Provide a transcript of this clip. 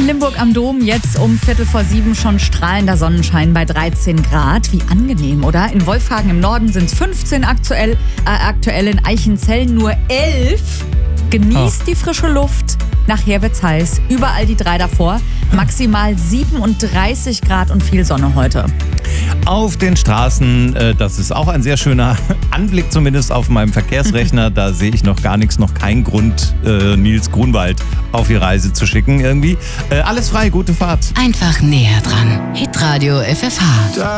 In Limburg am Dom jetzt um 6:45 schon strahlender Sonnenschein bei 13 Grad. Wie angenehm, oder? In Wolfhagen im Norden sind es 15 aktuell in Eichenzell nur 11. Genießt die frische Luft. Nachher wird's heiß. Überall die 3 davor. Maximal 37 Grad und viel Sonne heute. Auf den Straßen, das ist auch ein sehr schöner Anblick, zumindest auf meinem Verkehrsrechner. Da sehe ich noch gar nichts, noch keinen Grund, Nils Grunwald auf die Reise zu schicken irgendwie. Alles frei, gute Fahrt. Einfach näher dran. Hitradio FFH.